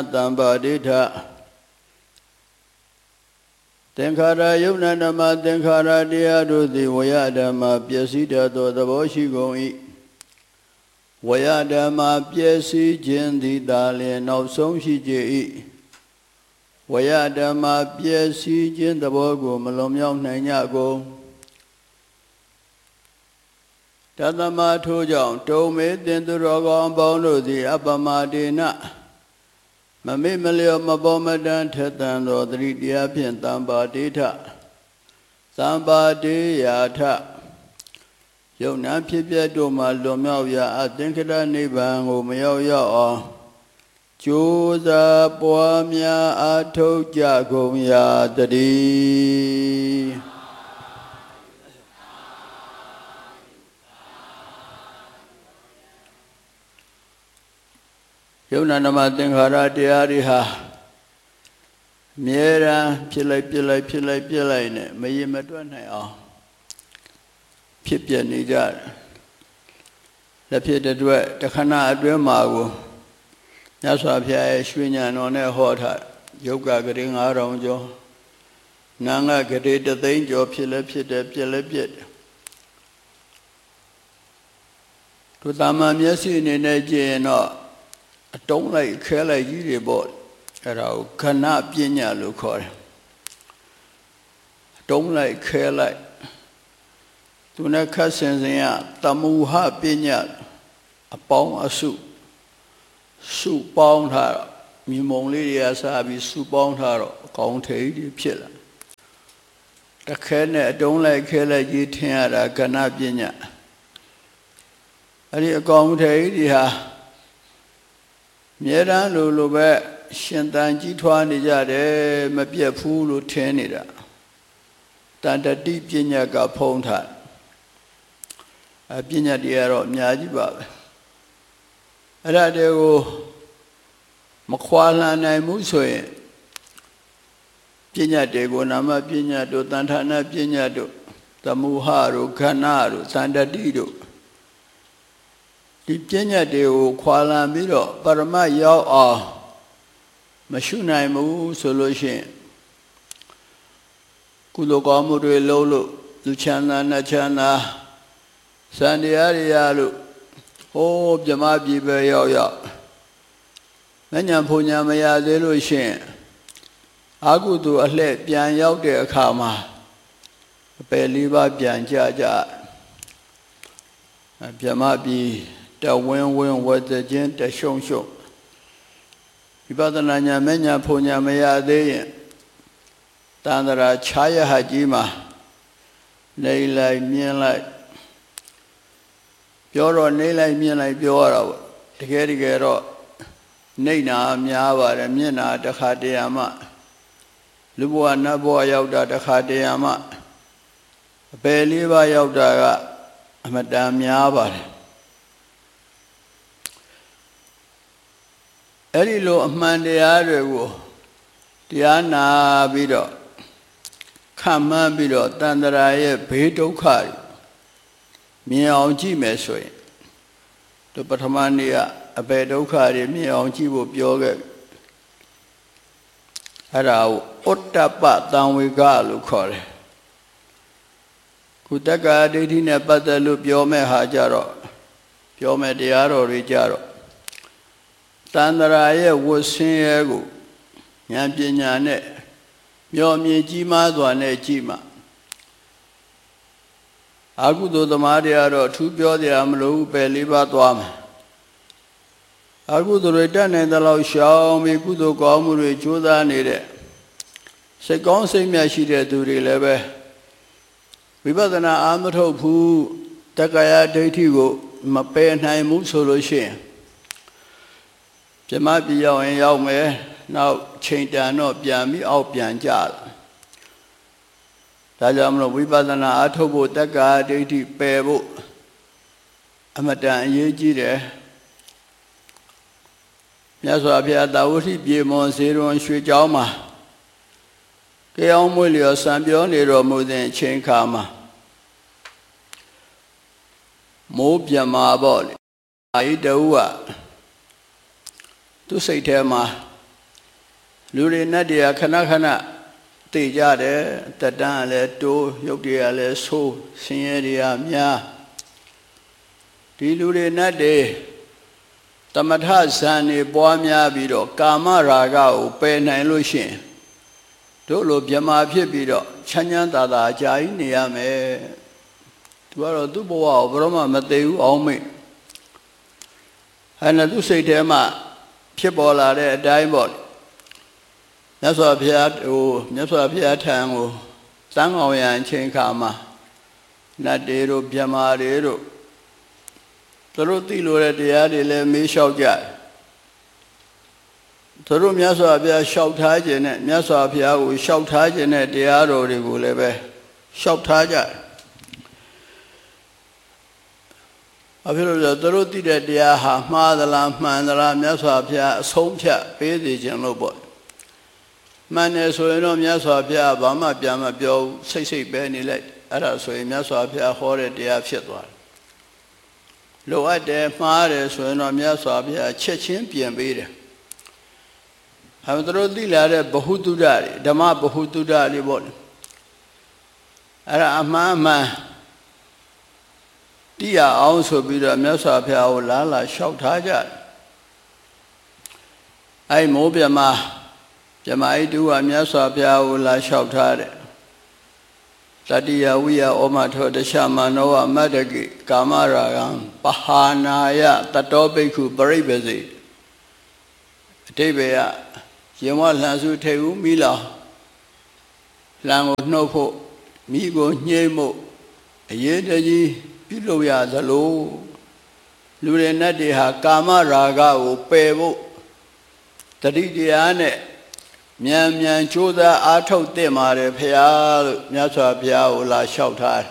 Tambadita Tenkara Yuna Nama Tenkara Diadu the Wayadama Piesita to the Boshi Goi Wayadama Piesi Jendi Dali no Somshi Jei Wayadama Piesi Jendabogo Malomyong Nanyago Tadama Tujong told me then the Rogon Bono the Abamadina Mami Malio Mabomadan Tetan or the Diapian Tambadita Tambadiyata Yonam Pipia Doma Lomia, I think it a Niban or Mioya or Juza Boamia Ato Jagomia Dadi Yuna Namatin Haradiariha Miera Pilai, Mayimatuana Pipia Nijar La Pita Dwet, Takana Adremago Nasapia Swinian on a hot hat, Yoga getting around Jo Nanga getting the danger of Pilipit. To Tama Yasin in a Jane don't like Kela Yiri board at our Kana Pinya Lucor. Don't like Kela Tuna cousins in Tamuha Pinya upon a soup. Soup bound her, Mimoli as I be soup bound her, County Pilla. The Kana don't like Kela Yitia, Kana Pinya. And you come to Idia. Mera Luluba, Shantanji Twanijade, Mapia Pulu Tenida. Tanta deep Pinya got ponta. A Pinya diaro, Miajiba. Radeo Makwala Naimusoe Pinya Dego Nama Pinya do Tantana Pinya do Tamuharu, Kanaru, Tanda Dido. Pinya deo Kuala Miro, Parama Yao Mashunai Mu solution. Kulokamure Lolo, Luchana Nachana, Sandiarialu, Oh Jamabi Bayao Manya Punya Maya Delusion. Agudu Alet Pian Yao de Kama Beliva Pian Jaja Jamabi. The win was the gent that shown show. Ibadananya Menya Punya Maya de Tandara Chaya Hajima Nailai Mianlai Pioro Nailai Mianlai Pioro, the Gerigero Naina Miawa and Miana the Hadeama Lubua Nabo Yauda the Hadeama Beliva Yauda Madame Miawa. Erilo Mandiarego Diana Bido Kama Bido Tandaraye Beto Kari Miao Ji Mesoi to Patamania a Beto Kari Miao Jibo Bioga Arao Ottapa down with Galu Kore Kutaka Dina Patalu Biome Hajaro Biome Diaro Rijaro Tandaraye was Sego Yampiane Yomi Jima Duane Jima Agudo the Mariaro, two Biodi Amlu, Beliba Duam Agudo return and the Lao Shao, Mikudo Gomuri, Juda Nide Second Semia to releve Vibadana Amato Pu Takaya Detigo, Mape and I move solution. There might be Yao and Yao me now change down not Biami out Bianjal. Tajamno Vibadana Atobo Taka Deti Pebo Amatan Yeji there. Yaswapia Dauti Biemon Zero and Shui Jama Keomulio Sambioni Romo than Chain Kama Mobiama Boli. I do to say Tema လူတွေနတ်တွေကခဏခဏသိကြတယ်တက်တန်းကလည်းတိုးရုပ်တွေကလည်းဆိုးဆင်းရဲတွေကများဒီလူတွေနတ်တွေတမထဇန်တွေပွားများပြီးတော့ကာမရာဂကိုပယ်နိုင်လို့ရှိရင်တို့လိုမြမာဖြစ်ပြီးတော့ချမ်းချမ်းသာသာအကြာကြီးနေရမယ်သူကတော့သူ့ဘဝကိုဘယ်တော့မှမသိဘူးအောင်မေ့အဲ့နဲ့သူ့စိတ်ထဲမှာဖြစ်ပေါ်လာတဲ့အတိုင်းပေါ့မြတ်စွာဘုရားထံကိုစမ်းအောင်ရန်အချိန်ခါမှာနတ်တွေတို့မြမာတွေတို့သူတို့သိလို့တဲ့တရားတွေလည်းမေးလျှောက်ကြတယ်သူတို့မြတ်စွာဘုရားလျှောက်ထားခြင်းနဲ့မြတ်စွာဘုရားကိုလျှောက်ထားခြင်းနဲ့တရားတော်တွေကိုလည်းပဲလျှောက်ထားကြတယ်အဖြစ်လို့သူတို့သိတဲ့တရားဟာမှားသလားမှန်သလားမြတ်စွာဘုရားအဆုံးဖြတ်ပေးစေခြင်းလို့ပေါ့မှန်တယ်ဆိုရင်တော့မြတ်စွာဘုရားဘာမှပြန်မပြောစိတ်စိတ်ပဲနေလိုက်အဲ့ဒါဆိုရင်မြတ်စွာဘုရားဟောတဲ့တရားဖြစ်သွားတယ်လိုအပ်တယ်မှားတယ်ဆိုရင်တော့မြတ်စွာဘုရားချက်ချင်းပြင်ပေးတယ်ဟာသူတို့သိလာတဲ့ဘ ഹു တုဒ္ဒတွေဓမ္မဘ ഹു တုဒ္ဒတွေပေါ့အဲ့ဒါအမှန်မှန်တိရအောင်ဆိုပြီးတော့မြတ်စွာဘုရားကိုလာလျှောက်ထားကြတယ်အဲ့မိုးပြမဣတုကမြတ်စွာဘုရားကိုလာလျှောက်ထားတယ်တတိယဝိယဩမထောတရှမနောဝမတ္တကိကာမရာဂံပဟာနာယတတောဘိက္ခုပရိပ္ပစေအတိပ္ပယ်ကရင်ဝလှန်စုထိတ်ဦးမိလောင်လှန်ကိုနှုတ်ဖို့မိကိုညှိဖို့အရေးတကြီးပြုလုပ်ရသလိုလူတွေနဲ့တွေဟာကာမရာဂကိုပယ်ဖို့တတိတရားနဲ့မြန်ကြိုးစားအားထုတ်သင့်ပါတယ်ဖေဟာလို့မြတ်စွာဘုရားကိုလာလျှောက်ထား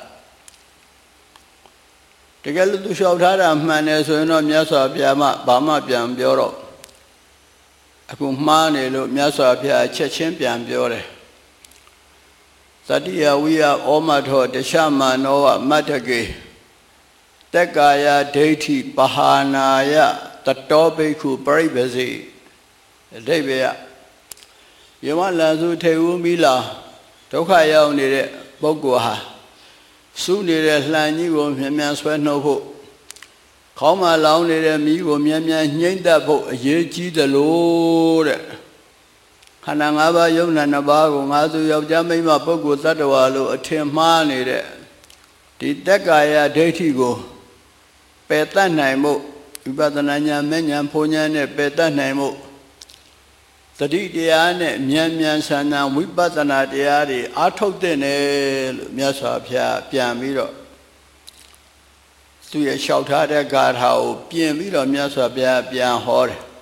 တယ်တကယ်လို့သူလျှောက်ထားတာမှန်တယ်ဆိုရင်တော့မြတ်စွာဘုရားမှဘာမှပြန်ပြောတော့အခုမှားနေလို့မြတ်စွာဘုရားချက်ချင်းပြန်ပြောတယ်သတိယဝိယဩမထောတရှမနောဝမတ္တကေတက်ကာယဒိဋ္ဌိပဟာနာယတတောဘိက္ခုပရိပ္ပစေအဓိပ္ပာယ်ယမလန်စုထေဝမိလာဒုက္ခရောက်နေတဲ့ပုဂ္ဂိုလ်ဟာစုနေတဲ့လှန်ကြီးကိုမြန်ဆွဲနှုတ်ဖို့ခေါင်းမှာလောင်းနေတဲ့မီးကိုမြန်ညှိမ့်တတ်ဖို့အရေးကြီးတယ်လို့တဲ့ခန္ဓာ၅ပါးယုံနာ၅ပါးကိုငါသူယောက်ျားမိန်းမပုဂ္ဂိုလ်တ attva လို့အထင်မှားနေတဲ့ဒီတက်ကာယဒိဋ္ဌိကိုပယ်တတ်နိုင်မှုဝိပဿနာဉာဏ်မဲ့ဉာဏ်ဖုံဉာဏ်နဲ့ပယ်တတ်နိုင်မှုတတိတရားနဲ့မြန်ဆန်ဝိပဿနာတရားတွေအားထုတ်တဲ့နယ်လို့မြတ်စွာဘုရားပြန်ပြီးတော့သူရဲ့လျှောက်ထားတဲ့ဂါထာကိုပြင်ပြီးတော့မြတ်စွာဘုရားပြန်ဟောတယ်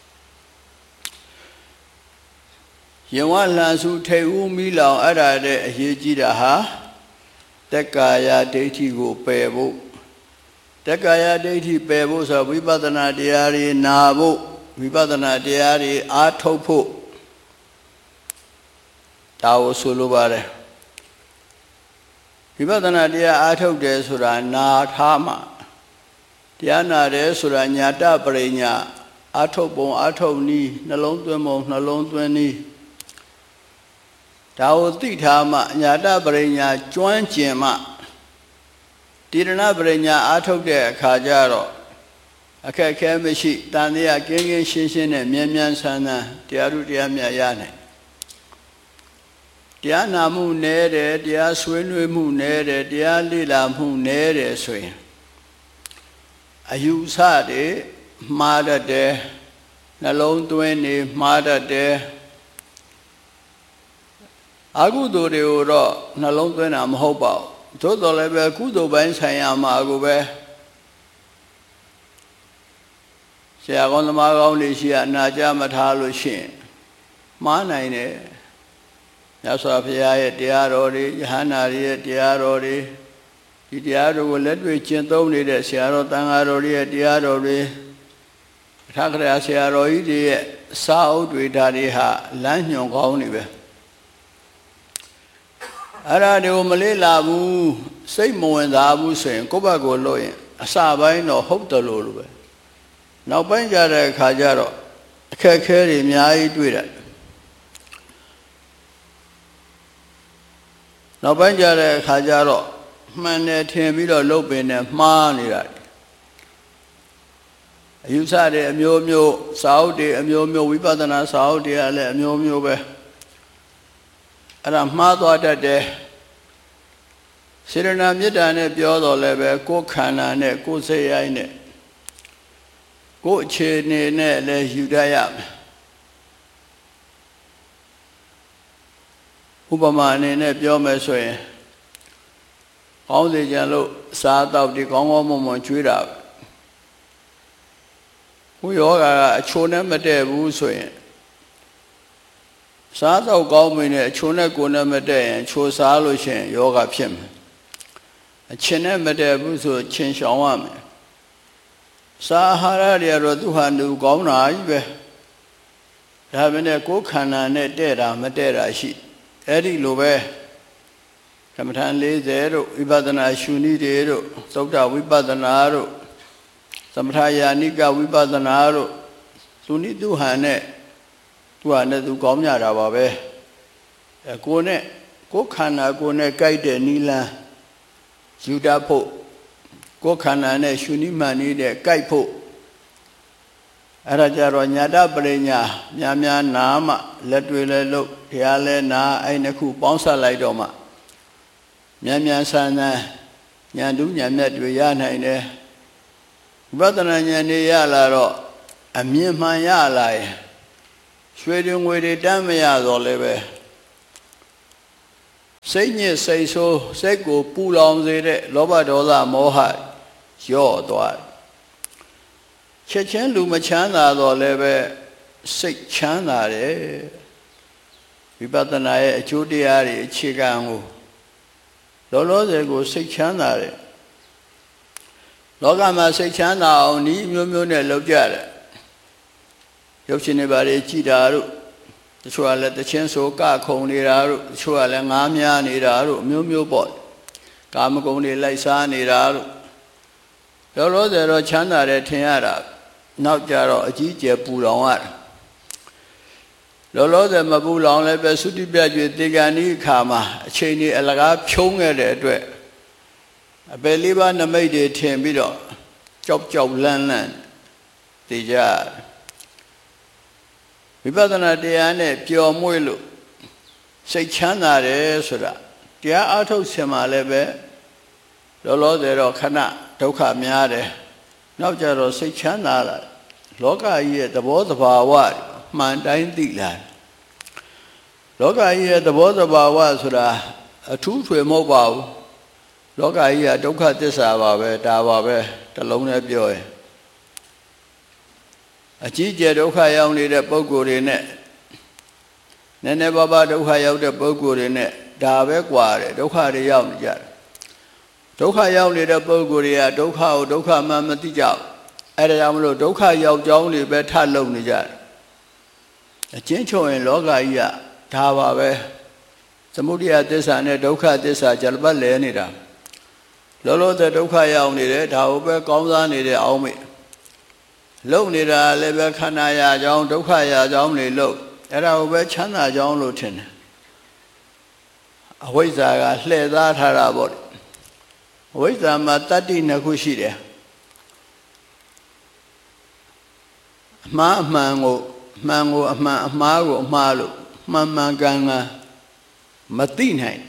ယဝလှန်စုထိတ်ဦးမိလောင်အဲ့ဒါတဲ့အရေးကြီးတာဟာတက်ကာယဒိဋ္ဌိကိုပယ်ဖို့တက်ကာယဒိဋ္ဌိပယ်ဖို့ဆိုဝိပဿနာတရားတွေနာဖို့ဝိပဿနာတရားတွေအားထုတ်ဖို့ဒါကိုဆိုလိုပါတယ်ဝိပဿနာတရားအားထုတ်တယ်ဆိုတာနာထားမှတရားနာတယ်ဆိုတာညာတပရိညာအားထုတ်ပုံအားထုတ်နည်းနှလုံးသွင်းပုံနှလုံးသွင်းနည်းဒါကိုသိထားမှညာတပရိညာကျွမ်းကျင်မှတိရဏပရိညာအားထုတ်တဲ့အခါကျတော့အခက်ခဲမရှိတန်တရားကင်းရှင်းနဲ့မြန်ဆန်တရားထုတရားမြတ်ရနိုင်တရားနာမှုနည်းတယ်တရားဆွေးနွေးမှုနည်းတယ်တရားလေ့လာမှုနည်းတယ်ဆိုရင်အယူဆတွေမှားတတ်တယ်နှလုံးသွင်းနေမှားတတ်တယ်အကုသိုလ်တွေကိုတော့နှလုံးသွင်းတာမဟုတ်ပါဘူးသို့တော်လည်းပဲကုသိုလ်ပိုင်းဆိုင်ရာမှာကိုပဲဆရာကောင်းသမားကောင်းတွေရှိအနာကြမထားလို့ရှိရင်မှားနိုင်တယ်မြတ်စွာဘုရားရဲ့တရားတော်တွေယဟန္တာတွေရဲ့တရားတော်တွေဒီတရားတော်ကိုလက်တွေ့ကျင့်သုံးနေတဲ့ဆရာတော်တန်ဃာတော်တွေရဲ့တရားတော်တွေထာဂရဆရာတော်ကြီးတွေရဲ့စာအုပ်တွေဒါတွေဟာလမ်းညွှန်ကောင်းနေပဲအဲ့ဒါတွေကိုမလေးလာဘူးစိတ်မဝင်စားဘူးဆိုရင်ကိုယ့်ဘက်ကိုလို့ရင်အစပိုင်းတော့ဟုတ်တယ်လို့ပဲနောက်ပိုင်းကြတဲ့အခါကျတော့အခက်ခဲတွေအများကြီးတွေ့တယ်နောက်ပိုင်းကြတဲ့အခါကျတော့မှန်တယ်ထင်ပြီးတော့လုပ်ပင်နဲ့မှားနေတာအယူဆတွေအမျိုးမျိုးစာအုပ်တွေအမျိုးမျိုးဝိပဿနာစာအုပ်တွေကလည်းအမျိုးမျိုးပဲအဲ့ဒါမှားသွားတတ်တယ်စေရနာမေတ္တာနဲ့ပြောတော့လည်းပဲကိုယ်ခန္ဓာနဲ့ကိုယ်စိတ်ရိုင်းနဲ့ကိုယ်အခြေအနေနဲ့လည်းယူတတ်ရမယ်ဥပမာအနေနဲ့ပြောမယ်ဆိုရင်ကောင်းစေချင်လို့စားတော့ဒီကောင်းကောင်းမွန်မွန်ကျွေးတာဘုယောဂါကအချိုနဲ့မတည့်ဘူးဆိုရင်စားတော့ကောင်းမင်းနဲ့အချိုနဲ့ကိုယ်နဲ့မတည့်ရင်ချိုစားလို့ရှိရင်ယောဂဖြစ်မယ်အချင်းနဲ့မတည့်ဘူးဆိုချင်းရှောင်ရမယ်စားအာဟာရတွေကတော့သူဟာသူကောင်းတာကြီးပဲဒါပေမဲ့ကိုယ်ခန္ဓာနဲ့တဲ့တာမတဲ့တာရှိအဲ့ဒီလိုပဲကမ္မထန်40တို့ဝိပဿနာရှုနည်းတွေတို့သုဒ္ဓဝိပဿနာတို့သမထယာနိကဝိပဿနာတို့သူနိသူဟန်နဲ့သူဟာနဲ့သူကောင်းကြတာပါပဲကိုယ်နဲ့ကိုယ်ခန္ဓာကိုယ်နဲ့ကြိုက်တဲ့နိလန်းယူတတ်ဖို့ကိုယ်ခန္ဓာနဲ့ရှုနည်းမှန်နေတဲ့ကြိုက်ဖို့အဲ့ဒါကြတော့ညာတပရိညာများများနာမှလက်တွေလည်းလုပ်တရားလည်းနာအဲ့နှစ်ခုပေါင်းစပ်လိုက်တော့မှမြန်မြန်ဆန်းဆန်းညာတူးညာမြတ်တွေရနိုင်တယ်ဝိပဿနာဉာဏ်တွေရလာတော့အမြင်မှန်ရလာရင်ရွှေတွေငွေတွေတမ်းမရတော့လည်းပဲစိတ်ညစ်စိတ်ဆိုးစိတ်ကိုပူလောင်စေတဲ့လောဘဒေါသမောဟရော့သွားချက်ချင်းလူမချမ်းသာတော့လည်းပဲစိတ်ချမ်းသာတယ်ဝိပဿနာရဲ့အကျိုးတရားတွေအခြေခံကိုလောလောဆယ်ကိုစိတ်ချမ်းသာတယ်လောကမှာစိတ်ချမ်းသာအောင်ဤမျိုးမျိုးနဲ့လုပ်ကြတယ်ရုပ်ရှင်တွေဘာတွေကြည်တာတို့တချို့ကလည်းတချင်းဆိုကခုံနေတာတို့တချို့ကလည်းငားများနေတာတို့မျိုးမျိုးပေါ့ကာမဂုဏ်တွေလိုက်စားနေတာတို့လောလောဆယ်တော့ချမ်းသာတယ်ထင်ရတာနောက်ကြတော့အကြီးကျယ်ပူလောင်ရတယ်လောလောဆယ်မပူလောင်လည်းပဲသုတိပြကျွေတေဂာနိခါမှာအချိန်ကြီးအလကားဖြုံးခဲ့တဲ့အတွက်အပေလေးပါးနမိတ်တွေထင်ပြီးတော့ကြောက်ကြောက်လန့်လန့်သိကြဝိပဿနာတရားနဲ့ပျော်မွေ့လို့စိတ်ချမ်းသာတယ်ဆိုတာတရားအထုတ်ဆင်မှလည်းပဲလောလောဆယ်တော့ခဏဒုက္ခများတယ်နောက်ကြတော့စိတ်ချမ်းသာလာလောကကြီးရဲ့သဘောသဘာဝမှန်တိုင်းသိလာလောကကြီးရဲ့သဘောသဘာဝဆိုတာအထူးထွေမဟုတ်ပါဘူးလောကကြီးကဒုက္ခသစ္စာပါပဲဒါပါပဲတလုံးနဲ့ပြောရင်အကြီးကျယ်ဒုက္ခရောက်နေတဲ့ပုဂ္ဂိုလ်တွေနဲ့နည်းနည်းပါးပါးဒုက္ခရောက်တဲ့ပုဂ္ဂိုလ်တွေနဲ့ဒါပဲကွာတယ်ဒုက္ခတွေရောက်နေကြတယ်ဒုက္ခရောက်နေတဲ့ပုဂ္ဂိုလ်တွေကဒုက္ခကိုဒုက္ခမှမသိကြဘူးအဲ့ဒါကြောင့်မလို့ဒုက္ခရောက်ကြောင်းတွေပဲထပ်လုံနေကြတယ်အချင်းချုပ်ရင်လောကကြီးကဒါပါပဲသမုဒိယသစ္စာနဲ့ဒုက္ခသစ္စာကြလပတ်လဲနေတာလောလောဆယ်ဒုက္ခရောက်နေတယ်ဒါကိုပဲကောင်းစားနေတဲ့အောင်မေလုံနေတာလည်းပဲခန္ဓာရကြောင်းဒုက္ခရကြောင်းတွေလုံအဲ့ဒါကိုပဲချမ်းသာကြောင်းလို့ထင်တယ်အဝိဇ္ဇာကလှည့်သားထားတာပေါ့အဝိဇ္ဇာမှာတတ္တိနှစ်ခုရှိတယ်အမှားအမှန်ကိုအမှန်ကိုအမှန်အမှားကိုအမှားလို့မှန်မှန်ကန်ကန်မသိနိုင်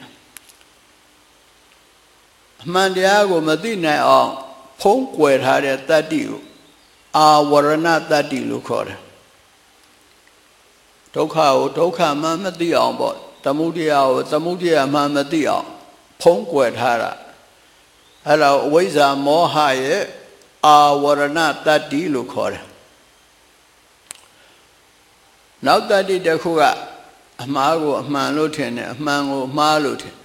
အမှန်တရားကိုမသိနိုင်အောင်ဖုံးကွယ်ထားတဲ့တတ္တိကိုအာဝရဏတတ္တိလို့ခေါ်တယ်ဒုက္ခကိုဒုက္ခမှမသိအောင်ပေါ့သမုဒယကိုသမုဒယမှမသိအောင်ဖုံးကွယ်ထားတာအဲ့ဒါအဝိဇ္ဇာမောဟရဲ့အာဝရဏတတ္တိလို့ခေါ်တယ်နောက်တတ္တိတစ်ခုကအမှားကိုအမှန်လို့ထင်တယ်အမှန်ကိုအမှားလို့ထင်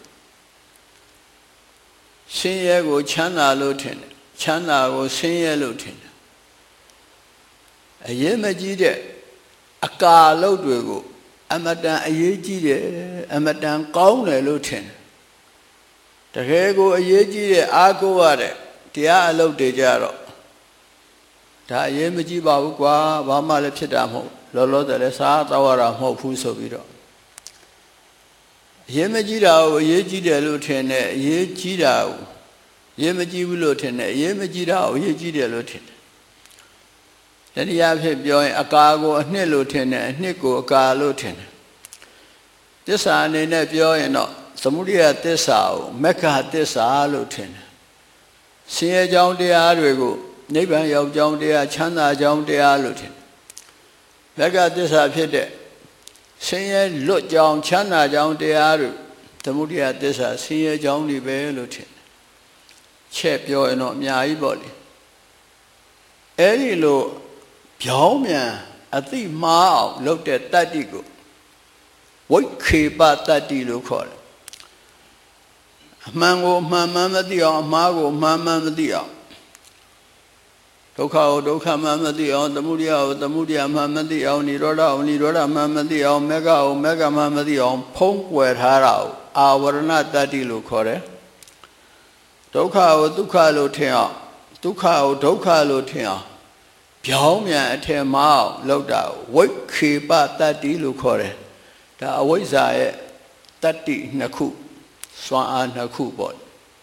ဆင်းရဲကိုချမ်းသာလို့ထင်တယ်ချမ်းသာကိုဆင်းရဲလို့ထင်တယ်အရေးမကြီးတဲ့အကာလုတ်တွေကိုအမတန်အရေးကြီးတယ်အမတန်ကောင်းတယ်လို့ထင်တယ်တကယ်ကိုအရေးကြီးတဲ့အားကိုးရတဲ့တရားအလုပ်တွေကြတော့ဒါအရေးမကြီးပါဘူးကွာဘာမှလည်းဖြစ်တာမဟုတ်လောလောဆယ်လည်းစားတော့ရတာမဟုတ်ဘူးဆိုပြီးတော့ရေးမကြီးတာကိုရေးကြီးတယ်လို့ထင်တယ်ရေးကြီးတာကိုရေးမကြီးဘူးလို့ထင်တယ်ရေးမကြီးတာကိုရေးကြီးတယ်လို့ထင်တယ်တတိယဖြစ်ပြောရင်အကာကိုအနှစ်လို့ထင်တယ်အနှစ်ကိုအကာလို့ထင်တယ်သစ္စာအနေနဲ့ပြောရင်တော့သမုဒိယသစ္စာကိုမက္ခသစ္စာလို့ထင်တယ်ဆင်းရဲကြောင်းတရားတွေကိုနိဗ္ဗာန်ရောက်ကြောင်းတရားချမ်းသာကြောင်းတရားလို့ထင်တယ်မက္ခသစ္စာဖြစ်တဲ့ဆင်းရဲလွတ်ကြောင်းချမ်းသာကြောင်းတရားတွေသမုဒိယသစ္စာဆင်းရဲကြောင်းတွေပဲလို့ထင်တယ်ချက်ပြောရင်တော့အများကြီးပေါ့လေအဲ့ဒီလိုပြောင်းမြန်အသိမှားအောင်လုပ်တဲ့တတ္တိကိုဝိခေပတတ္တိလို့ခေါ်တယ်အမှန်ကိုအမှန်မှန်မသိအောင်အမှားကိုအမှန်မှန်မသိအောင်ဒုက္ခကိုဒုက္ခမှန်မသိအောင်သမုဒိယကိုသမုဒိယမှန်မသိအောင်និရောဓကိုនិရောဓမှန်မသိအောင်မဂ္ဂကိုမဂ္ဂမှန်မသိအောင်ဖုံးကွယ်ထားတာကိုအာဝရဏတတ္တိလို့ခေါ်တယ်ဒုက္ခကိုဒုက္ခလို့ထင်အောင်ဒုက္ခကိုဒုက္ခလို့ထင်အောင်ပြောင်းမြန်အထင်မှားအောင်လုပ်တာဝိခေပတတ္တိလို့ခေါ်တယ်ဒါအဝိဇ္ဇာရဲ့တတ္တိနှစ်ခုစွမ်းအားနှစ်ခုပေါ့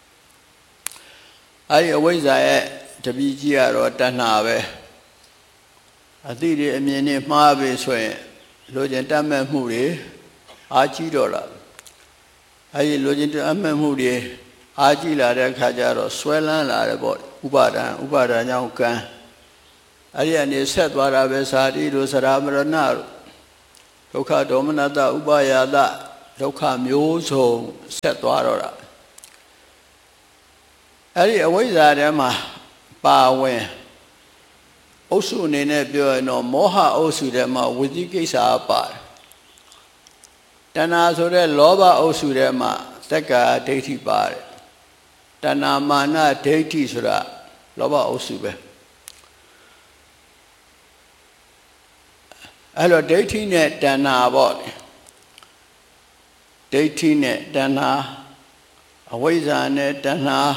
အဲဒီအဝိဇ္ဇာရဲ့တပည့်ကြီးကတော့တဏှာပဲအသိတွေအမြင်နဲ့မှားပြီဆိုရင်လိုချင်တတ်မဲ့မှုတွေအားကြီးတော့လာအဲဒီလိုချင်တတ်မဲ့မှုတွေအားကြီးလာတဲ့အခါကျတော့ဆွဲလန်းလာတယ်ပေါ့ဥပါဒံကြောင့်ကံအဲ့ဒီအနေဆက်သွားတာပဲစာတိတို့စရာမရဏတို့ဒုက္ခဒေါမနတဥပါယတဒုက္ခမျိုးစုံဆက်သွားတော့တာအဲ့ဒီအဝိဇ္ဇာထဲမှာပါဝင်အုပ်စုအနေနဲ့ပြောရင်တော့မောဟအုပ်စုထဲမှာဝိသိကိစ္စပါတယ်တဏှာဆိုတဲ့လောဘအုပ်စုထဲမှာသက္ကာဒိဋ္ဌိပါတယ်တဏှာမာနဒိဋ္ဌိဆိုတာလောဘအုပ်စုပဲအဲ့တော့ဒိဋ္ဌိနဲ့တဏှာပေါ့ဒိဋ္ဌိနဲ့တဏှာအဝိဇ္ဇာနဲ့တဏှာ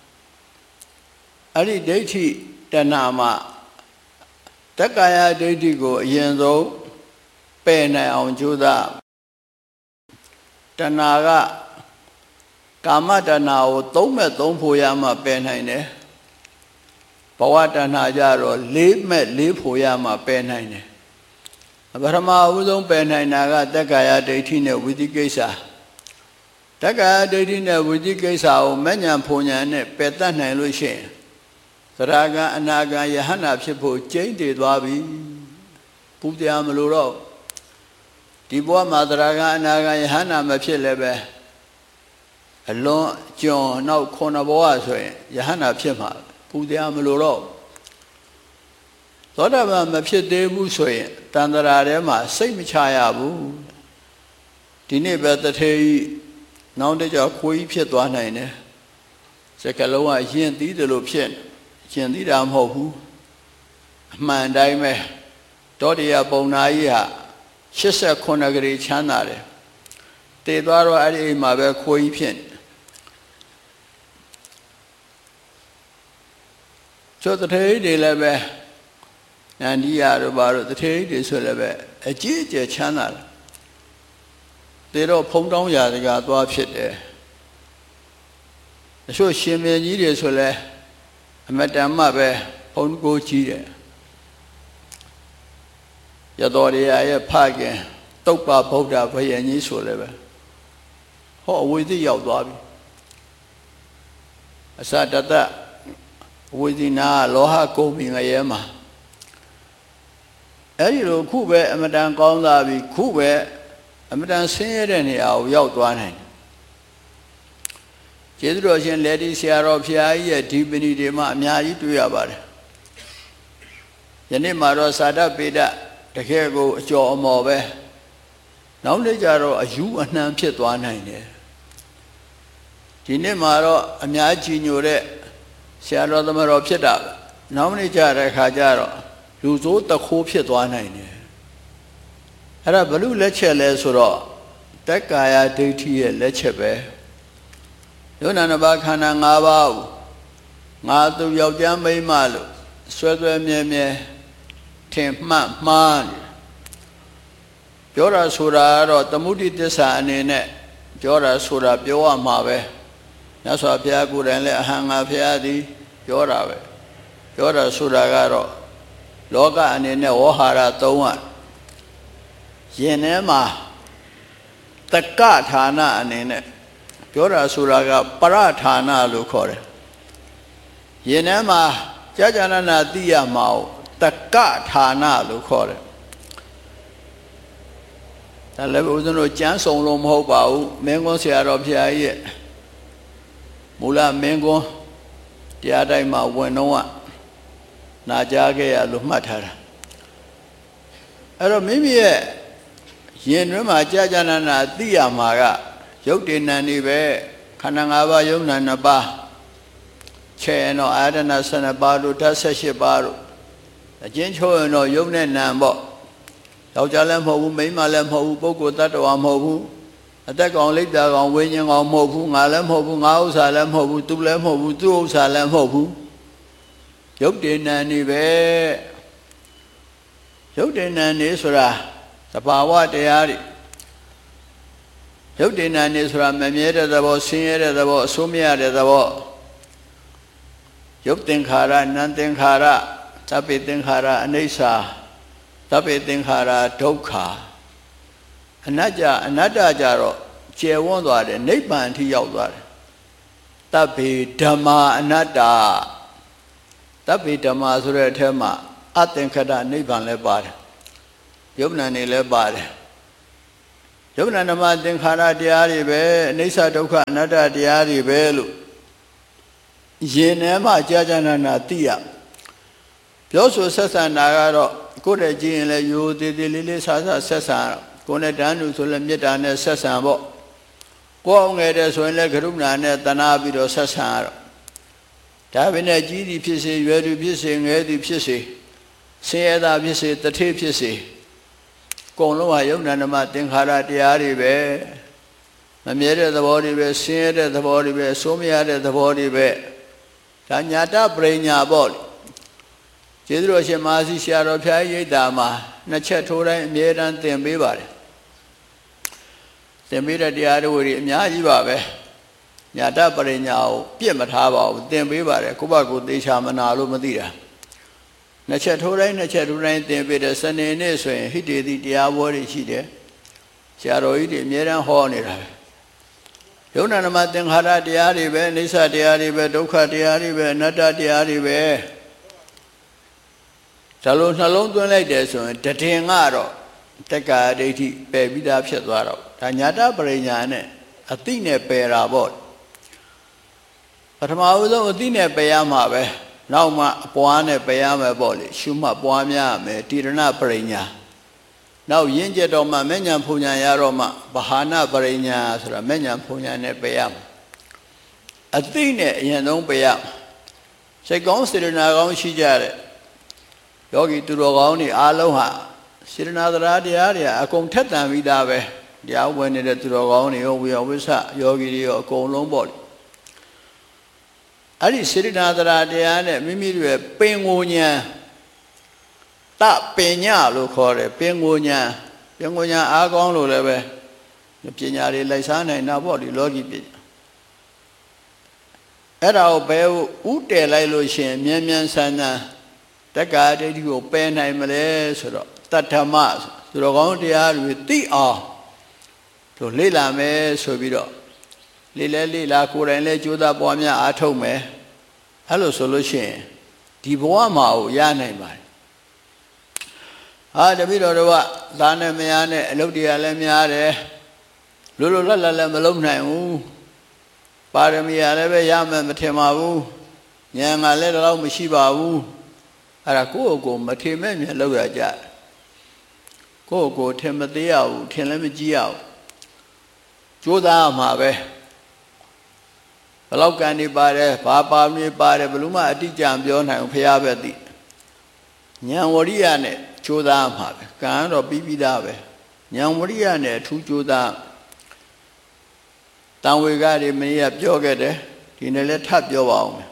အဲ့ဒီဒိဋ္ဌိတဏှာမှာတက္ကာယဒိဋ္ဌိကိုအရင်ဆုံးပယ်နိုင်အောင်ကြိုးစားတဏှာကကာမတဏှာကိုသုံးမဲ့သုံးဖို့ရမှပယ်နိုင်တယ်ဘဝတဏှာကြတော့လေးမဲ့လေးဖို့ရမှပယ်နိုင်တယ်ပထမအဦးဆုံးပယ်နိုင်တာကတက္ကာယဒိဋ္ဌိနဲ့ဝိသိကိစ္စတက္ကာယဒိဋ္ဌိနဲ့ဝိသိကိစ္စကိုမဉ္ဇဉ်ဖုန်ဉဏ်နဲ့ပယ်တတ်နိုင်လို့ရှိရင်သရဂံအနာဂံယဟနာဖြစ်ဖို့ကျိန်းတည်သွားပြီပူတရားမလို့တော့ဒီဘဝမှာသရဂံအနာဂံယဟနာမဖြစ်လည်းပဲအလွန်ကျွံနောက်ခုနဘဝဆိုရင်ယဟနာဖြစ်မှာပူတရားမလို့တော့သောတာပန်မဖြစ်သေးဘူးဆိုရင်တန်ត្រာထဲမှာစိတ်မချရဘူးဒီနေ့ပဲတထေကြီးနောက်တကြခွေးကြီးဖြစ်သွားနိုင်တယ်စကလုံးကရင်သီးတယ်လို့ဖြစ်ရင်သီးတာမဟုတ်ဘူးအမှန်တိုင်းပဲတောတရားပုံနာကြီးဟာ89ဂရေချမ်းသာတယ်တည်သွားတော့အဲ့ဒီအိမ်မှာပဲခွေးကြီးဖြစ်ကျော်တထေကြီးတွေလည်းပဲနန္ဒီယာတို့ဘာလို့တထေကြီးတွေဆိုလည်းပဲအကြီးအကျယ်ချမ်းသာတယ်တေတော့ဖုံတောင်းရာတကသွားဖြစ်တယ်တချို့ရှင်မင်းကြီးတွေဆိုလည်းအမတန်မှပဲဖုံကိုကြီးတယ်ရတော်ရရဲ့ဖခင်တုတ်ပါဗုဒ္ဓဘယံကြီးဆိုလည်းပဲဟောအဝိဇ္ဇရောက်သွားပြီအစတတဝိဇ္ဇနာလောဟကုန်ပြီငရဲမှာအဲ့ဒီလိုခုပဲအမတန်ကောင်းလာပြီခုပဲအမတန်ဆင်းရဲတဲ့နေရာကိုရောက်သွားနိုင်တယ်ကျေးဇူးတော်ရှင်လက်ဒီဆရာတော်ဖျားကြီးရဲ့ဒီပဏိတွေမှာအများကြီးတွေ့ရပါတယ်ယနေ့မှာတော့သာဒပေဒတကယ်ကိုအကျော်အမော်ပဲနောက်နေ့ကျတော့အယူအနှံဖြစ်သွားနိုင်တယ်ဒီနေ့မှာတော့အများကြီးညိုတဲ့ဆရာတော်သမတော်ဖြစ်တာနောက်နေ့ကျတဲ့အခါကျတော့လူစိုးတခိုးဖြစ်သွားနိုင်တယ်အဲ့ဒါဘလူလက်ချက်လဲဆိုတော့တက္ကာယဒိဋ္ဌိရဲ့လက်ချက်ပဲယုံနာနှစ်ပါးခန္ဓာ၅ပါးကိုငါသူယောက်ျားမိန်းမလို့ဆွဲဆွဲမြဲမြဲထင်မှတ်မှားပြောတာဆိုတာကတော့သမုဒိသစ္စာအနေနဲ့ပြောတာဆိုတာပြောရမှာပဲမြတ်စွာဘုရားကိုယ်တိုင်လည်းအဟံငါဘုရားသည်ပြောတာပဲပြောတာဆိုတာကတော့လောကအနေနဲ့ဝေါဟာရသုံးရယင်ထဲမှာတက္ကဌာနအနေနဲ့ပြောတာဆိုတာကပရဌာနလို့ခေါ်တယ်ယင်ထဲမှာကြာကြာနာနာသိရမှာတက္ကဌာနလို့ခေါ်တယ်ဒါလည်းဦးဇင်းတို့ကျမ်းစုံလို့မဟုတ်ပါဘူးမင်းကွန်းဆရာတော်ဘုရားကြီးရဲ့မူလမင်းကွန်းတရားတိုင်းမှာဝင်တော့နာကြားခဲ့ရလို့မှတ်ထားတာအဲ့တော့မိမိရဲ့ရင်တွင်းမှာကြာကြာနာနာသိရမှာကရုပ်တည်နံနေပဲခန္ဓာ၅ပါးယုံနာ၂ပါးချဲ့တော့အာရဏ12ပါးတို့ဓာတ်18ပါးတို့အကျဉ်းချုပ်ရင်တော့ယုံနဲ့နံပေါ့ယောက်ျားလည်းမဟုတ်ဘူးမိန်းမလည်းမဟုတ်ဘူးပုဂ္ဂိုလ်တ attva မဟုတ်ဘူးအသက်ကောင်လိပ်တာကောင်ဝိညာဉ်ကောင်မဟုတ်ဘူးငါလည်းမဟုတ်ဘူးငါဥစ္စာလည်းမဟုတ်ဘူးသူလည်းမဟုတ်ဘူးသူ့ဥစ္စာလည်းမဟုတ်ဘူးရုပ်တည်နံနေပဲရုပ်တည်နံနေဆိုတာသဘာဝတရားတွေရုပ်တည်နံနေဆိုတာမမြဲတဲ့သဘောဆင်းရဲတဲ့သဘောအဆိုးမရတဲ့သဘောရုပ်သင်္ခါရနာမ်သင်္ခါရသဗ္ဗေသင်္ခါရအနိစ္စသဗ္ဗေသင်္ခါရဒုက္ခအနတ္တကြတော့ကျယ်ဝန်းသွားတယ်နိဗ္ဗာန်အထိရောက်သွားတယ်သဗ္ဗေဓမ္မာအနတ္တသဗ္ဗေဓမ္မာဆိုတဲ့အထက်မှာအသင်္ခတနိဗ္ဗာန်လည်းပါတယ်ယုံနာနေလည်းပါတယ်ယုံနာဓမ္မသင်္ခါရတရားတွေပဲအနိစ္စဒုက္ခအနတ္တတရားတွေပဲလို့ရင်ထဲမှာကြာကြာနာနာသိရပြောဆိုဆက်ဆံတာကတော့ကိုယ်တည်းကြည့်ရင်လည်းရိုးသေးသေးလေးလေးဆာဆာဆက်ဆံကိုယ်နဲ့တန်းတူဆိုလည်းမေတ္တာနဲ့ဆက်ဆံပေါ့ကိုယ်အောင်ငယ်တဲ့ဆိုရင်လည်းကရုဏာနဲ့တနာပြီးတော့ဆက်ဆံရတော့ဒါပဲနဲ့ကြီးသည်ဖြစ်စေရွယ်သူဖြစ်စေငယ်သူဖြစ်စေဆင်းရဲတာဖြစ်စေတထေးဖြစ်စေအကုန်လုံးဟာယုံနာဓမ္မသင်္ခါရတရားတွေပဲမမြဲတဲ့သဘောတွေပဲဆင်းရဲတဲ့သဘောတွေပဲဆိုးမရတဲ့သဘောတွေပဲဒါညာတပရိညာပေါ့ကျေးဇူးတော်ရှင်မဟာစီဆရာတော်ဘုရားရိပ်သာမှာနှစ်ချက်ထိုးတိုင်းအမြဲတမ်းသင်ပေးပါတယ်သင်ပေးတဲ့တရားတော်တွေအများကြီးပါပဲညာတပရိညာကိုပြစ်မထားပါဘူးသင်ပေးပါတယ်ကိုယ့်ဘကိုသေချာမနာလို့မသိတာနှစ်ချက်ထိုးတိုင်းနှစ်ချက်ထိုးတိုင်းသင်ပေးတဲ့စနေနေ့ဆိုရင်ဟိတေတိတရားပွဲတွေရှိတယ်ဆရာတော်ကြီးတွေအမြဲတမ်းဟောနေတာပဲယုံနာဓမ္မသင်္ခါရတရားတွေပဲအိဋ္ဌတရားတွေပဲဒုက္ခတရားတွေပဲအနတ္တတရားတွေပဲဒါလိုနှလုံးသွင်းလိုက်တယ်ဆိုရင်တည်င်ကတော့တက္ကာဒိဋ္ဌိပယ်ပြီးသားဖြစ်သွားတော့ဒါညာတပရိညာနဲ့အတိနဲ့ပယ်တာပေါ့ပထမဦးဆုံးအတိနဲ့ပယ်ရမှာပဲနောက်မှအပွားနဲ့ပယ်ရမယ်ပေါ့လေရှုမှတ်ပွားများမယ်တိရဏပရိညာနောက်ရင့်ကျက်တော့မှမဲ့ညာဖုန်ညာရတော့မှဗဟာနပရိညာဆိုတာမဲ့ညာဖုန်ညာနဲ့ပယ်ရမှာအတိနဲ့အရင်ဆုံးပယ်ရစိတ်ကောင်းစေတနာကောင်းရှိကြတဲ့ယောဂီသူတော်ကောင်းတွေအားလုံးဟာစေတနာတရားတွေအကုန်ထက်တန်ပြီးသားပဲတရားဝင်နေတဲ့သူတော်ကောင်းတွေရောဝိယဝိသယောဂီတွေရောအကုန်လုံးပေါ့လေအဲ့ဒီစေတနာတရားနဲ့မိမိတို့ရဲ့ပင်ကိုဉာဏ်တပညာလို့ခေါ်တယ်ပင်ကိုဉာဏ်အားကောင်းလို့လည်းပဲပညာတွေလိုက်စားနိုင်တာပေါ့ဒီလောကီပညာအဲ့ဒါကိုဘယ်ဥတည်လိုက်လို့ရှိရင်မြန်မြန်ဆန်းဆန်းတက္ကာဒိဋ္ဌိကိုပယ်နိုင်မလဲဆိုတော့တတ္ထမသူတော်ကောင်းတရားတွေသိအောင်တို့လေ့လာမယ်ဆိုပြီးတော့လေ့လာကိုယ်တိုင်လည်းကြိုးစားပွားများအားထုတ်မယ်အဲ့လိုဆိုလို့ရှိရင်ဒီဘဝမှာကိုရနိုင်ပါတယ်တပည့်တော်တို့ကသားနဲ့မယားနဲ့အလုပ်တရားလည်းများတယ်လွတ်လွတ်လပ်လပ်လည်းမလုပ်နိုင်ဘူးပါရမီလည်းပဲရမယ်မထင်ပါဘူးဉာဏ်ကလည်းတော့မရှိပါဘူးအဲ့ဒါကိုယ့်ကိုယ်မထင်မဲ့မြင်လောက်ရကြကိုယ့်ကိုယ်ထင်မသေးရဘူးထင်လည်းမကြည့်ရဘူးကြိုးစားမှာပဲဘယ်လောက်ကံနေပါတယ်ဘာပါမီပါတယ်ဘယ်လိုမှအတိအကျပြောနိုင်ဘူးဖရာပဲသိဉာဏ်ဝရိယနဲ့ကြိုးစားမှာပဲကံတော့ပြီးသားပဲဉာဏ်ဝရိယနဲ့အထူးကြိုးစားတန်ဝေကတွေမင်းကပြောခဲ့တယ်ဒီနေ့လည်းထပ်ပြောပါအောင်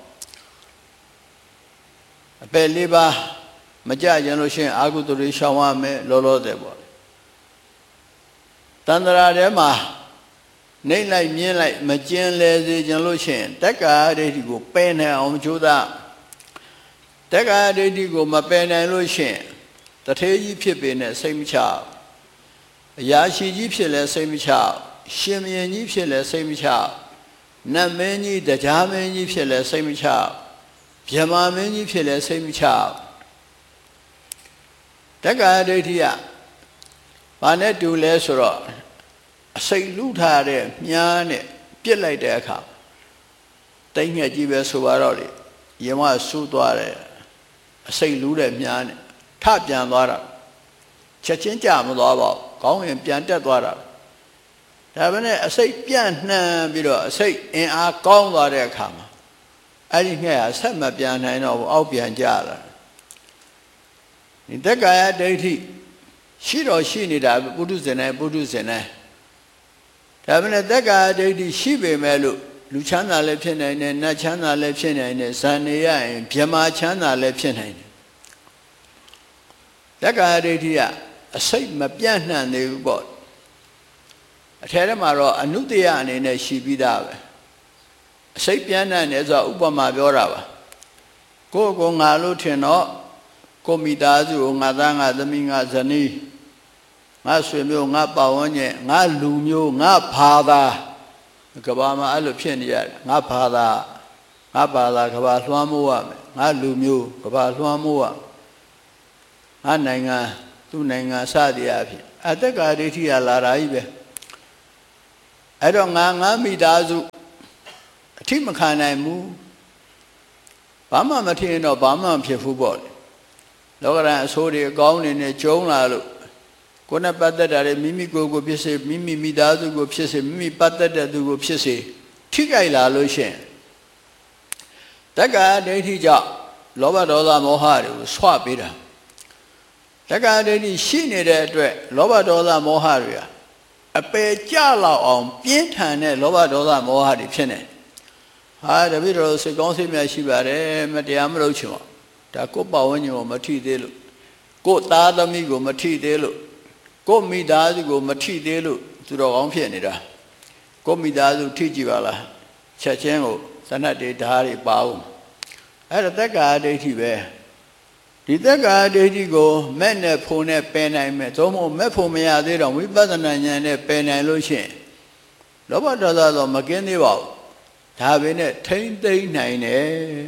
အပယ်လေးပါးမကြရင်လို့ရှိရင်အာဟုသူတွေရှောင်ရမယ်လောလောဆယ်ပေါ့တန္တရာထဲမှာနေလိုက်မြင်လိုက်မကျင်လဲစေကြလို့ရှိရင်တက္ကာဒိဋ္ဌိကိုပယ်နိုင်အောင်ကြိုးစားတက္ကာဒိဋ္ဌိကိုမပယ်နိုင်လို့ရှိရင်တထေးကြီးဖြစ်ပေနဲ့စိတ်မချအရာရှိကြီးဖြစ်လဲစိတ်မချရှင်မင်းကြီးဖြစ်လဲစိတ်မချနတ်မင်းကြီးတရားမင်းကြီးဖြစ်လဲစိတ်မချဗျမမင်းကြီးဖြစ်လဲစိတ်မချတက္ကာဒိဋ္ဌိကဘာနဲ့တူလဲဆိုတော့အစိတ်လူထားတဲ့မြားနဲ့ပြစ်လိုက်တဲ့အခါတိတ်ငှက်ကြီးပဲဆိုပါတော့လေရင်မဆူသွားတယ်အစိတ်လူတဲ့မြားနဲ့ထပြန်သွားတာချက်ချင်းကြမသွားပါဘူးကောင်းရင်ပြန်တက်သွားတာဒါပဲနဲ့အစိတ်ပြန့်နှံပြီးတော့အစိတ်အင်အားကောင်းသွားတဲ့အခါမှာအဲ့ဒီငှက်ဟာဆက်မပြန်နိုင်တော့ဘူးအောက်ပြန်ကျလာဒီတက္ကာယဒိဋ္ဌိရှိတော့ရှိနေတာပုထုဇဉ်နဲ့ပုထုဇဉ်နဲ့ဒါပဲနဲ့တက္ကာယဒိဋ္ဌိရှိပေမဲ့လို့လူချမ်းသာလည်းဖြစ်နိုင်တယ်နတ်ချမ်းသာလည်းဖြစ်နိုင်တယ်ဇန်နေရရင်ဗြဟ္မာချမ်းသာလည်းဖြစ်နိုင်တယ်တက္ကာယဒိဋ္ဌိကအစိတ်မပြန့်နှံ့သေးဘူးပေါ့အထဲထဲမှာတော့အနုတ္တယအနေနဲ့ရှိပြီးသားပဲအစိတ်ပြန့်နှံ့တယ်ဆိုတော့ဥပမာပြောတာပါကိုယ့်ကိုငါလို့ထင်တော့ကိုမိသားစုကိုငါသားငါသမီးငါဇနီးငါဆွေမျိုးငါပတ်ဝန်းကျင်ငါလူမျိုးငါဘာသာကဘာမှာအဲ့လိုဖြစ်နေရတယ်ငါဘာသာကဘာလွှမ်းမိုးရမယ်ငါလူမျိုးကဘာလွှမ်းမိုးရငါနိုင်ငံသူ့နိုင်ငံစသည်အဖြစ်အတ္တကာဒိဋ္ဌိကလာတာကြီးပဲအဲ့တော့ငါမိသားစုအထိမခံနိုင်ဘူးဘာမှမထင်တော့ဘာမှမဖြစ်ဘူးပေါ့လေလောကရန်အဆိုးတွေအကောင်းတွေနဲ့ကျုံလာလို့ကိုယ်နဲ့ပတ်သက်တာတွေမိမိကိုယ်ကိုဖြစ်စေမိမိမိသားစုကိုဖြစ်စေမိမိပတ်သက်တဲ့သူကိုဖြစ်စေထိကြိုက်လာလို့ရှိရင်တက္ကာဒိဋ္ဌိကြောင့်လောဘဒေါသမောဟတွေကိုဆွပေးတာတက္ကာဒိဋ္ဌိရှိနေတဲ့အတွက်လောဘဒေါသမောဟတွေအပယ်ကျလောက်အောင်ပြင်းထန်တဲ့လောဘဒေါသမောဟတွေဖြစ်နေဟာတပည့်တော်စိတ်ကောင်းစိတ်မြတ်ရှိပါတယ်မတရားမလုပ်ချင်ပါဒါကိုယ်ပတ်ဝန်းကျင်ကိုမထိသေးလို့ကိုယ်သားသမီးကိုမထိသေးလို့ကိုယ်မိသားစုကိုမထိသေးလို့သူတော်ကောင်းဖြစ်နေတာကိုယ်မိသားစုထိကြည့်ပါလားချက်ချင်းကိုသနတ်တွေဓာတ်တွေပါအောင်အဲ့ဒါတက္ကာဒိဋ္ဌိပဲဒီတက္ကာဒိဋ္ဌိကိုမဲ့နဲ့ဖုံနဲ့ပယ်နိုင်မယ်သို့မဟုတ်မဲ့ဖုံမရသေးတော့ဝိပဿနာဉာဏ်နဲ့ပယ်နိုင်လို့ရှိရင်လောဘဒေါသတော့မကင်းသေးပါဘူးဒါပဲနဲ့ထိမ့်သိမ့်နိုင်တယ်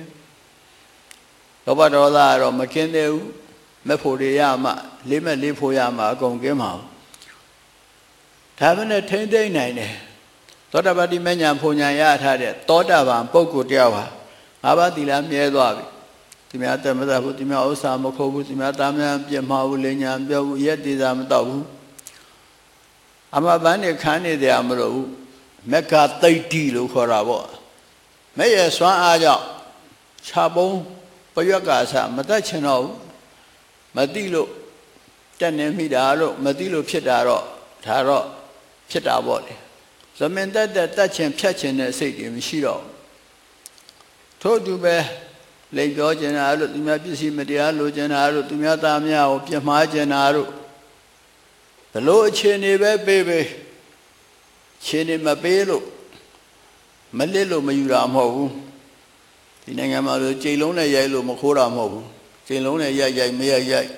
လောဘဒေါသကတော့မကင်းသေးဘူးမဲ့ဖို့တွေရမှလေးမဲ့လေးဖို့ရမှအကုန်ကင်းမှာဒါပဲနဲ့ထိမ့်သိမ့်နိုင်တယ်သောတာပတိမဉ္ဇဉ်ဖုံဉာဏ်ရထားတဲ့သောတာပန်ပုဂ္ဂိုလ်တယောက်ဟာငါးပါးသီလမြဲသွားပြီသူများတမသဘူးသူများဥစ္စာမခိုးဘူးသူများသားများပြစ်မှားဘူးလိညာပြောဘူးရက်တည်တာမတော့ဘူးအမပန်းနေခန်းနေတယ်မလို့ဘူးမက္ခသိတ္တိလို့ခေါ်တာပေါ့မဲ့ရစွမ်းအားကြောင့်ခြာပုံးပရွက်ကစားမတတ်ချင်တော့ဘူးမသိလို့တက်နေမိတာလို့မသိလို့ဖြစ်တာတော့ဒါတော့ဖြစ်တာပေါ့လေသမင်တက်ချင်ဖြတ်ချင်တဲ့စိတ်တွေမရှိတော့ထို့တူပဲလိမ်ပြောကျင်တာလို့သူများပစ္စည်းမတရားလိုချင်တာလို့သူများသားများကိုပြစ်မှားကျင်တာလို့ဘလို့အခြေအနေပဲပေးခြေနေမပေးလို့မလစ်လို့မယူတာမဟုတ်ဘူးဒီနိုင်ငံမှာလို့ကြိမ်လုံးနဲ့ရိုက်လို့မခိုးတာမဟုတ်ဘူးကြိမ်လုံးနဲ့ရိုက်မရိုက်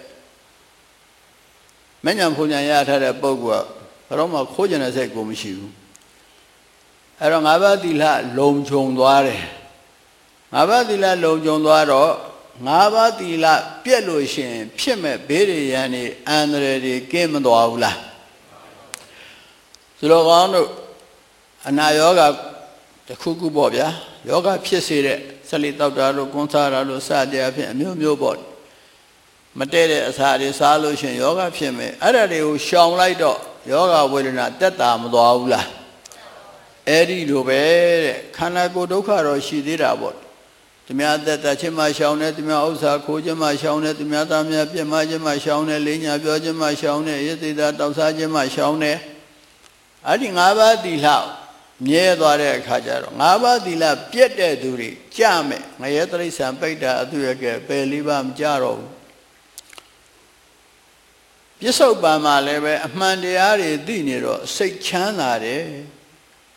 မဉ္ဇဉ်ဖုန်ဉာဏ်ရထားတဲ့ပုဂ္ဂိုလ်ကဘယ်တော့မှခိုးကျင်တဲ့စိတ်ကိုမရှိဘူးအဲ့တော့ငါးပါးသီလလုံခြုံသွားတယ်ငါးပါးသီလလုံခြုံသွားတော့ငါးပါးသီလပြည့်လို့ရှိရင်ဖြစ်မဲ့ဘေးတွေရန်တွေအန္တရာယ်တွေကင်းမသွားဘူးလားဆိုတော့ကောင်းတို့အနာယောဂတစ်ခုခုပေါ့ဗျာယောဂဖြစ်စေတဲ့ဆက်လက်တောက်တာလို့ကွန်းစားတာလို့စတဲ့အဖြစ်အမျိုးမျိုးပေါ့မတည့်တဲ့အစာတွေစားလို့ရှိရင်ယောဂဖြစ်မယ်အဲ့ဒါတွေကိုရှောင်လိုက်တော့ယောဂဝေဒနာတက်တာမသွားဘူးလားအဲ့ဒီလိုပဲတဲ့ခန္ဓာကိုယ်ဒုက္ခတော့ရှိသေးတာပေါ့သူများသက်သက်ချင်းမှရှောင်တယ်သူများဥစ္စာခိုးခြင်းမှရှောင်တယ်သူများသားများပြစ်မှားခြင်းမှရှောင်တယ်လိညာပြောခြင်းမှရှောင်တယ်ရသေတာတောက်စားခြင်းမှရှောင်တယ်အဲ့ဒီ၅ပါးသီလမြဲသွားတဲ့အခါကျတော့၅ပါးသီလပြည့်တဲ့သူတွေကြမယ်ငရဲတိရစ္ဆာန်ပိဋ္ဌာအသူရကဲပယ်လေးပါးမကြတော့ဘူးပြစ္ဆုတ်ပံမှာလည်းပဲအမှန်တရားတွေသိနေတော့စိတ်ချမ်းသာတယ်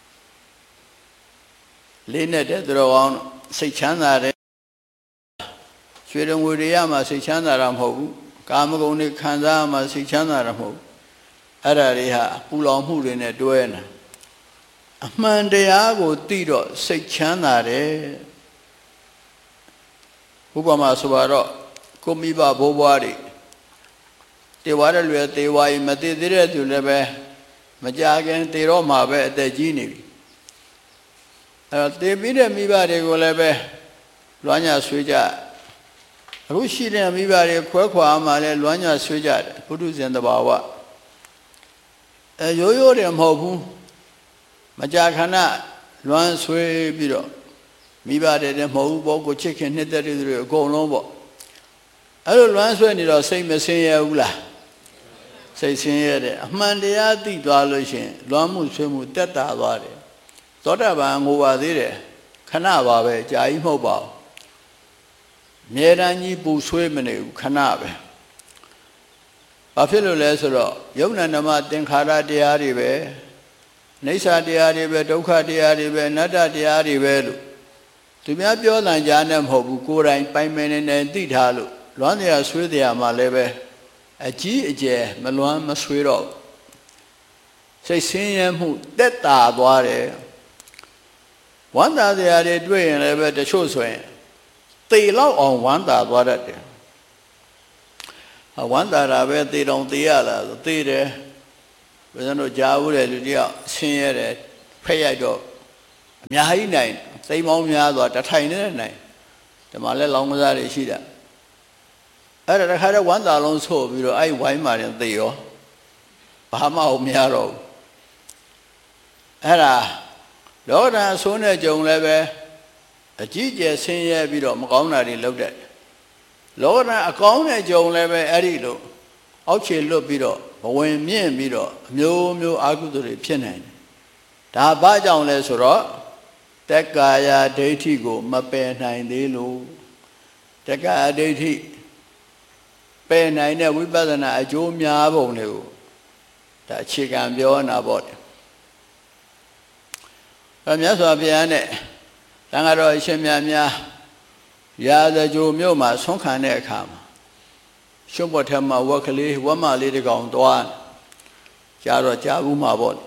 လေးနဲ့တဲ့သူတော်ကောင်းစိတ်ချမ်းသာတယ်ရွှေတော်ငွေတွေရမှာစိတ်ချမ်းသာတာမဟုတ်ဘူးကာမဂုဏ်တွေခံစားမှစိတ်ချမ်းသာတာမဟုတ်အဲ့ဒါတွေဟာပူလောင်မှုတွေနဲ့တွဲနေအမှန်တရားကိုသိတော့စိတ်ချမ်းသာတယ်ဥပမာဆိုတော့ကိုမိဘဘိုးဘွားတွေတေဝါတဲ့လူတွေတေဝါကြီးမတည်သေးတဲ့သူလည်းပဲမကြခင်တေတော့မှပဲအသက်ကြီးနေပြီအဲ့တော့တေပြီးတဲ့မိဘတွေကိုလည်းပဲလွှမ်းညဆွေးကြအခုရှိတဲ့မိဘတွေခွဲခွာမှလည်းလွှမ်းညဆွေးကြတယ်ဘုဒ္ဓဇင်တဘာဝရိုးရိုးတယ်မဟုတ်ဘူးမကြာခဏလွှမ်းဆွေးပြီးတော့မိဘတွေလည်းမဟုတ်ဘူးပေါ့ကိုချစ်ခင်နှစ်သက်တွေအကုန်လုံးပေါ့အဲ့လိုလွှမ်းဆွေးနေတော့စိတ်မဆင်းရဲဘူးလားစိတ်ဆင်းရဲတယ်အမှန်တရားသိသွားလို့ရှိရင်လွှမ်းမှုဆွေးမှုတက်တာသွားတယ်သောတာပန်ငိုပါသေးတယ်ခဏပါပဲကြာကြီးမဟုတ်ပါဘူးမြဲတမ်းကြီးပူဆွေးမနေဘူးခဏပဲဘာဖြစ်လို့လဲဆိုတော့ယုံနာဓမ္မသင်္ခါရတရားတွေပဲအိဋ္ဌာတရားတွေပဲဒုက္ခတရားတွေပဲအနတ္တတရားတွေပဲလို့သူများပြောတန်ကြားနေမဟုတ်ဘူးကိုယ်တိုင်ပိုင်ပိုင်နေသိထားလို့လွမ်းတရားဆွေးတရားမှလည်းပဲအကြီးအကျယ်မလွမ်းမဆွေးတော့စိတ်ဆင်းရဲမှုတက်တာသွားတယ်ဝမ်းသာတရားတွေတွေ့ရင်လည်းပဲတချို့ဆိုရင်သေလောက်အောင်ဝမ်းသာသွားတတ်တယ်ဝမ်းသာတာပဲသေတော်သေရလားဆိုသေတယ်ဘယ်လိုကြားဘူးလေလူတယောက်ဆင်းရဲတယ်ဖက်ရိုက်တော့အများကြီးနိုင်သိမ်းပေါင်းများစွာတထိုင်နဲ့နိုင်ဒီမှာလဲလောင်းကစားတွေရှိတာအဲ့ဒါတခါတော့ဝမ်းသာလုံးဆို့ပြီးတော့အဲ့ဝိုင်းမာတယ်သေရောဘာမှမရတော့ဘူးအဲ့ဒါလောကဓာတ်ဆိုးနဲ့ကြုံလည်းပဲအကြီးကျယ်ဆင်းရဲပြီးတော့မကောင်းတာတွေလုပ်တတ်တယ်လောကဓာတ်အကောင်းနဲ့ကြုံလည်းပဲအဲ့ဒီလိုအောက်ခြေလွတ်ပြီးတော့ဘဝင်မြင့်ပြီးတော့အမျိုးမျိုးအာဟုသူတွေဖြစ်နိုင်တယ်ဒါဘာကြောင့်လဲဆိုတော့တက္ကာယဒိဋ္ဌိကိုမပယ်နိုင်သေးလို့တက္ကာယဒိဋ္ဌိပယ်နိုင်တဲ့ဝိပဿနာအကျိုးများပုံတွေကိုဒါအခြေခံပြောနေတာပေါ့တယ်အဲမြတ်စွာဘုရားနဲ့တန်ခါတော်အရှင်မြတ်များရာဇဂိုမြို့မှာဆွမ်းခံတဲ့အခါမှာရှုပ်ပေါ်ထမှာဝက်ကလေးဝက်မလေးတစ်ကောင်သွားကြားတော့ကြားဘူးမှာပေါ့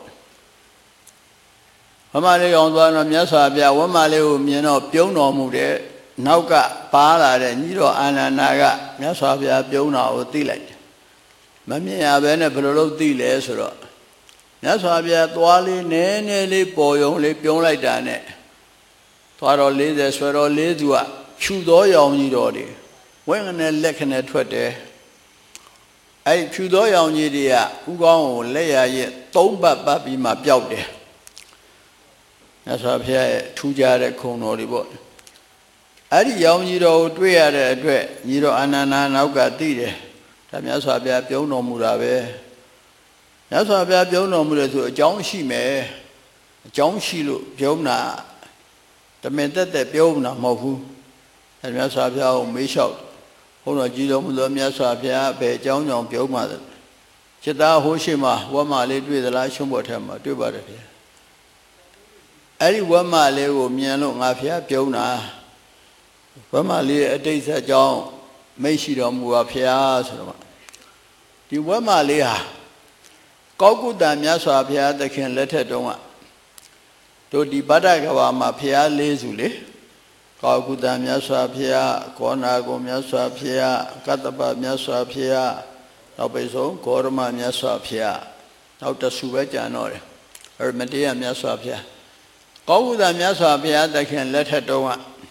ဝက်မလေးကောင်သွားတော့မြတ်စွာဘုရားဝက်မလေးကိုမြင်တော့ပြုံးတော်မူတဲ့နောက်ကပါလာတဲ့ညီတော်အာနန္ဒာကမြတ်စွာဘုရားပြုံးတာကိုသိလိုက်တယ်မမြင်ရဘဲနဲ့ဘယ်လိုလုပ်သိလဲဆိုတော့မြတ်စွာဘုရားသွားလေးနည်းနည်းလေးပေါ်ယုံလေးပြုံးလိုက်တာနဲ့သွားတော့40ဆွဲတော့4သူကဖြူသောရောင်ကြီးတော်တွေဝင်းကနေလက်ခနဲ့ထွက်တယ်အဲ့ဖြူသောရောင်ကြီးတွေကဥကောင်းကိုလက်ရရဲ့3ပတ်ပတ်ပြီးမှပျောက်တယ်မြတ်စွာဘုရားရဲ့ထူးခြားတဲ့ခုံတော်တွေပေါ့အဲ့ဒီရောင်ကြီးတော်ကိုတွေ့ရတဲ့အတွက်ညီတော်အာနန္ဒာနောက်ကသိတယ်ဒါမြတ်စွာဘုရားပြုံးတော်မူတာပဲမြတ်စွာဘုရားပြုံးတော်မူတယ်ဆိုအကြောင်းရှိမယ်အကြောင်းရှိလို့ပြုံးတာတမင်တက်တက်ပြုံးတာမဟုတ်ဘူးအဲမြတ်စွာဘုရားကိုမေးလျှောက်ဘုန်းတော်ကြီးတော်မူသောမြတ်စွာဘုရားဘယ်အကြောင်းကြောင့်ပြုံးမှာလဲจิตသားဟိုးရှိမှာဝတ်မလေးတွေ့သလားရှုံးပေါ်ထဲမှာတွေ့ပါတယ်ဗျာအဲ့ဒီဝတ်မလေးကိုမြင်လို့ငါဘုရားပြုံးတာဝတ်မလေးရဲ့အတိတ်ဆက်ကြောင်းမိတ်ရှိတော်မူပါဘုရားဆိုတော့ဒီဝတ်မလေးဟာကောကုတ္တမြတ်စွာဘုရားသခင်လက်ထက်တုန်းကတို့ဒီဗဒ္ဒကဘာမှာဘုရား၄စုလေကောကုတ္တမြတ်စွာဘုရားကောနာကုမြတ်စွာဘုရားကတ္တပမြတ်စွာဘုရားနောက်ပိဆုံးဂေါရမမြတ်စွာဘုရားနောက်တဆူပဲကြံတော့တယ်အရမတေယမြတ်စွာဘုရားကောကုတ္တမြတ်စွာဘုရားသခင်လက်ထက်တုန်း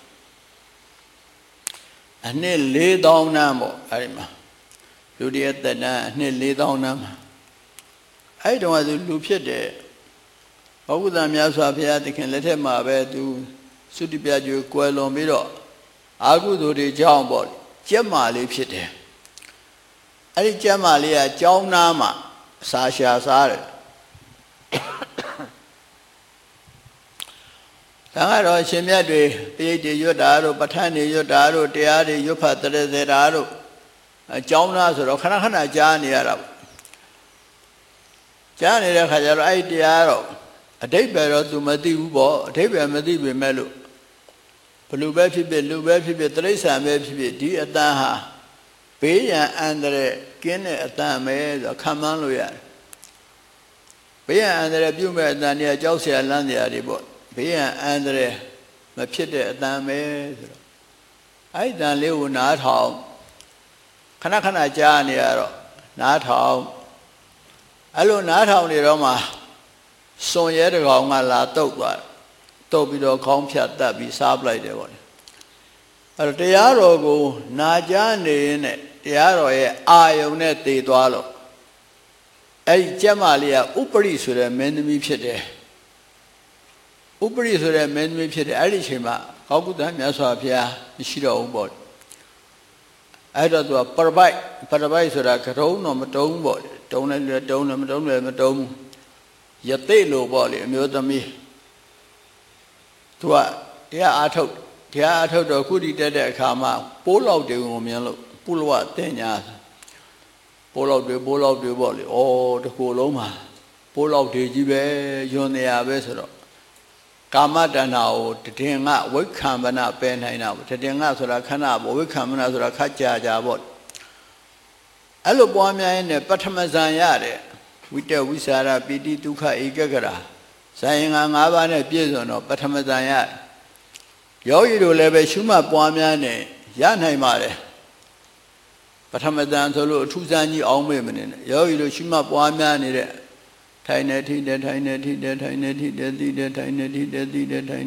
ကအနှစ်4000နန်းပေါ့အဲဒီမှာလူတည်းသက်တမ်းအနှစ်4000နန်းမှာအဲ့တုန်းကသူလူဖြစ်တယ်ကောကုတ္တမြတ်စွာဘုရားသခင်လက်ထက်မှာပဲသူသုတိပြကျွေးကွယ်လွန်ပြီးတော့အာဟုသူတွေကြောင်းပေါ့ကျက်မာလေးဖြစ်တယ်အဲ့ဒီကျက်မာလေးကကြောင်းနာမှာစာရှာစားတယ်ဒါကတော့ရှင်မြတ်တွေပိဋိတွေရွတ်တာတို့ပဋ္ဌာန်းတွေရွတ်တာတို့တရားတွေရွတ်ဖတ်တဲ့စေတာတို့အကြောင်းသားဆိုတော့ခဏခဏကြားနေရတာပေါ့ကြားနေတဲ့ခါကျတော့အဲ့ဒီတရားတော့အတိတ်ပဲတော့သူမသိဘူးပေါ့အတိတ်ပဲမသိပေမဲ့လို့ဘလူပဲဖြစ်ဖြစ်လူပဲဖြစ်ဖြစ်တိရစ္ဆာန်ပဲဖြစ်ဖြစ်ဒီအတန်ဟာဘေးရန်အန္တရာယ်ကင်းတဲ့အတန်ပဲဆိုခံမှန်းလို့ရတယ်ဘေးရန်အန္တရာယ်ပြုမဲ့အတန်တွေကကြောက်เสียလန့်เสียတွေပေါ့ဘေးရန်အန္တရာယ်မဖြစ်တဲ့အတန်ပဲဆိုတော့အဲ့ဒီတန်လေးကိုနားထောင်ခဏခဏကြားနေရတော့နားထောင်အဲ့လိုနားထောင်နေတော့မှစွန်ရဲတကောင်ကလာတုတ်သွားတုတ်ပြီးတော့ခေါင်းဖြတ်တတ်ပြီးစားပလိုက်တယ်ပေါ့အဲ့တော့တရားတော်ကိုနာကြားနေရင်တရားတော်ရဲ့အာယုံနဲ့တည်သွားလို့အဲ့ဒီကျက်မလေးကဥပရိဆိုတဲ့မင်းသမီးဖြစ်တယ်ဥပရိဆိုတဲ့မင်းသမီးဖြစ်တယ်အဲ့ဒီအချိန်မှာကောကုတ္တမြတ်စွာဘုရားရှိတော်ဦးပေါ့အဲ့တော့သူကပရပိုက်ဆိုတာကတုံးတော့မတုံးပေါ့တုံးလည်းတုံးတယ်မတုံးလည်းမတုံးယသိလို့ပေါ့လေအမျိုးသမီးသူကတရားအားထုတ်တော့ခုဒီတက်တဲ့အခါမှာပိုးလောက်တွေကိုမြင်လို့ပုလဝတင်ညာပိုးလောက်တွေပေါ့လေဩတကူလုံးမှာပိုးလောက်တွေကြီးပဲယွန်နေရပဲဆိုတော့ကာမတဏ္ဍာကိုတည်ငါဝိခံမနာပယ်နိုင်တာပေါ့တည်ငါဆိုတာခဏပေါ့ဝိခံမနာဆိုတာခက်ကြာပေါ့အဲ့လိုပွားများရင်ပထမဇန်ရတယ်ဝိတဝိสารပိတိဒုက္ခဧကဂရဇာယင်္ဂ၅ပါးနဲ့ပြည့်စုံတော့ပထမဇန်ရယောဂီတို့လည်းပဲရှုမှတ်ပွားများနေရနိုင်ပါတယ်ပထမဇန်ဆိုလို့အထူးဇန်ကြီးအောင်မေ့မနေနဲ့ယောဂီတို့ရှုမှတ်ပွားများနေတဲ့ထိုင်နေထိတယ်ထိုင်နေထိတယ်ထိုင်နေထိတယ်သိတယ်ထိုင်နေထိတယ်သိတယ်ထိုင်